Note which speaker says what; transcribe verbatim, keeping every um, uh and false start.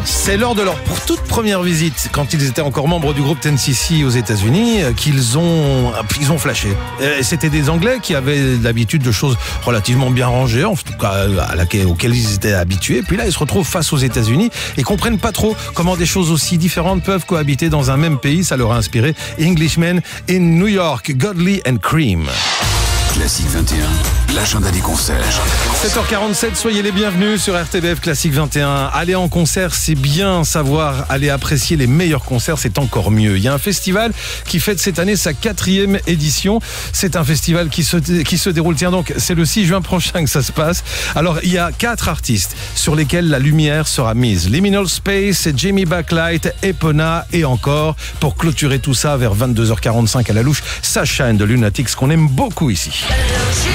Speaker 1: C'est lors de leur toute première visite, quand ils étaient encore membres du groupe ten C C aux États-Unis, qu'ils ont, ils ont flashé. Et c'était des Anglais qui avaient l'habitude de choses relativement bien rangées, en tout cas à laquelle, auxquelles ils étaient habitués. Puis là, ils se retrouvent face aux États-Unis et comprennent pas trop comment des choses aussi différentes peuvent cohabiter dans un même pays. Ça leur a inspiré Englishmen in New York, Godley and Cream.
Speaker 2: Classique vingt et un, l'agenda des concerts.
Speaker 1: sept heures quarante-sept, soyez les bienvenus sur R T B F Classique vingt et un. Aller en concert, c'est bien. Savoir aller apprécier les meilleurs concerts, c'est encore mieux. Il y a un festival qui fête cette année sa quatrième édition. C'est un festival qui se, qui se déroule, tiens donc, c'est le six juin prochain que ça se passe. Alors, il y a quatre artistes sur lesquels la lumière sera mise. Liminal Space, Jamie Backlight, Epona et encore, pour clôturer tout ça vers vingt-deux heures quarante-cinq à la louche, Sunshine de Lunatics qu'on aime beaucoup ici.